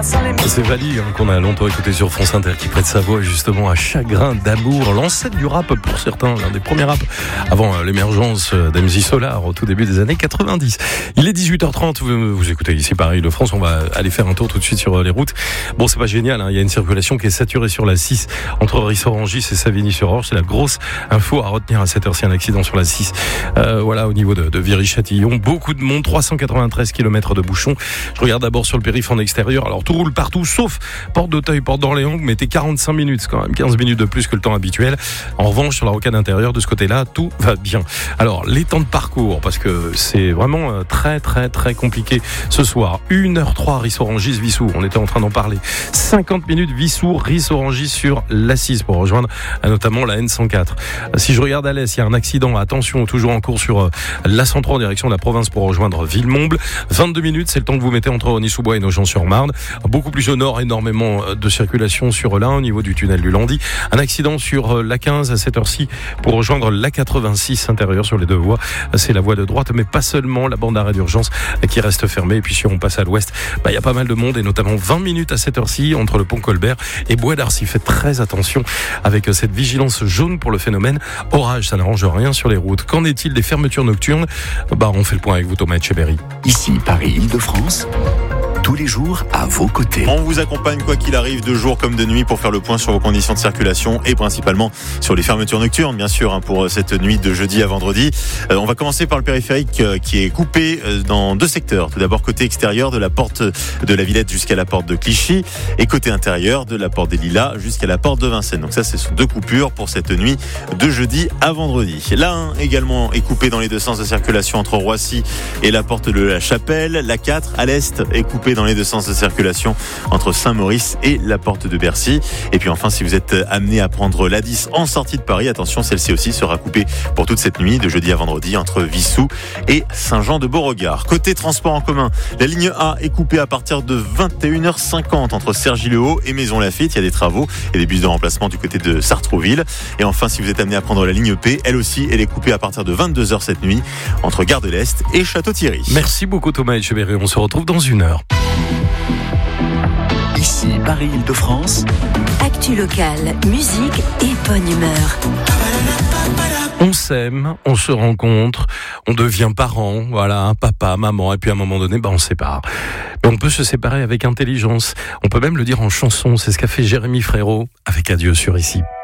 C'est Vali qu'on a longtemps écouté sur France Inter qui prête sa voix justement à Chagrin d'amour, l'ancêtre du rap pour certains, l'un des premiers rap avant l'émergence d'MZ Solar au tout début des années 90. Il est 18h30, vous écoutez ici Paris de France, on va aller faire un tour tout de suite sur les routes. Bon, c'est pas génial, il y a une circulation qui est saturée sur la 6 entre Rissorangis et Savigny-sur-Orge, c'est la grosse info à retenir à cette heure-ci, un accident sur la 6. Voilà, au niveau de Viry-Châtillon, beaucoup de monde, 393 km de bouchons. Je regarde d'abord sur le périph' en extérieur, alors tout roule partout sauf porte d'Auteuil, porte d'Orléans, vous mettez 45 minutes, c'est quand même 15 minutes de plus que le temps habituel. En revanche, sur la rocade intérieure, de ce côté-là, tout va bien. Alors, les temps de parcours, parce que c'est vraiment très compliqué ce soir. 1h03 Rissorangis-Vissou, on était en train d'en parler. 50 minutes Vissou-Rissorangis sur l'A6 pour rejoindre notamment la N104. Si je regarde à l'est, il y a un accident, attention, toujours en cours sur l'A103 en direction de la province pour rejoindre Villemomble. 22 minutes, c'est le temps que vous mettez entre Rosny-sous-Bois et Nogent-sur-Marne. Beaucoup plus au nord, énormément de circulation sur l'Ain au niveau du tunnel du Landy. Un accident sur l'A15 à cette heure-ci pour rejoindre l'A86 intérieur sur les deux voies. C'est la voie de droite, mais pas seulement, la bande d'arrêt d'urgence qui reste fermée. Et puis si on passe à l'ouest, il y a pas mal de monde et notamment 20 minutes à cette heure-ci entre le pont Colbert et Bois d'Arcy. Faites très attention avec cette vigilance jaune pour le phénomène orage. Ça n'arrange rien sur les routes. Qu'en est-il des fermetures nocturnes ? On fait le point avec vous, Thomas Etcheberry. Ici, Paris-Île-de-France. Tous les jours à vos côtés. On vous accompagne quoi qu'il arrive de jour comme de nuit pour faire le point sur vos conditions de circulation et principalement sur les fermetures nocturnes bien sûr pour cette nuit de jeudi à vendredi. On va commencer par le périphérique qui est coupé dans deux secteurs. Tout d'abord côté extérieur de la porte de la Villette jusqu'à la porte de Clichy et côté intérieur de la porte des Lilas jusqu'à la porte de Vincennes. Donc ça ce sont deux coupures pour cette nuit de jeudi à vendredi. L'A1 également est coupé dans les deux sens de circulation entre Roissy et la porte de la Chapelle. La 4 à l'est est coupée dans les deux sens de circulation entre Saint-Maurice et la porte de Bercy. Et puis enfin, si vous êtes amené à prendre l'A10 en sortie de Paris, attention, celle-ci aussi sera coupée pour toute cette nuit de jeudi à vendredi entre Vissou et Saint-Jean-de-Beauregard. Côté transport en commun, la ligne A est coupée à partir de 21h50 entre Cergy-le-Haut et Maisons-Laffitte. Il y a des travaux et des bus de remplacement du côté de Sartrouville. Et enfin, si vous êtes amené à prendre la ligne P, elle aussi, elle est coupée à partir de 22h cette nuit entre Gare de l'Est et Château-Thierry. Merci beaucoup Thomas Etcheberry, on se retrouve dans une heure. Ici, Paris-Île-de-France. Actu locale, musique et bonne humeur. On s'aime, on se rencontre, on devient parent, voilà, papa, maman, et puis à un moment donné, on se sépare. Mais on peut se séparer avec intelligence. On peut même le dire en chanson, c'est ce qu'a fait Jérémy Frérot avec Adieu sur Ici.